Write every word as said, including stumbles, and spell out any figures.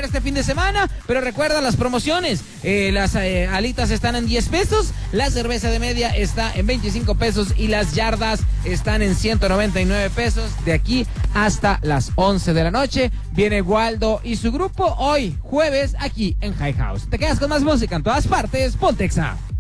tener este fin de semana, pero recuerda las promociones. Eh, las eh, alitas están en diez pesos, la cerveza de media está en veinticinco pesos y las yardas están en ciento noventa y nueve pesos de aquí hasta las once de la noche. Viene Waldo y su grupo hoy, jueves, aquí en High House. Te quedas con más música en todas partes, Ponte Exa.